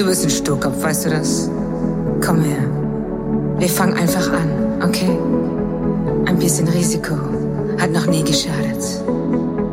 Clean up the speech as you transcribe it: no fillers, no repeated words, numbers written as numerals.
bist ein Sturkopf, weißt du das? Komm her. Wir fangen einfach an, okay? Ein bisschen Risiko hat noch nie geschadet.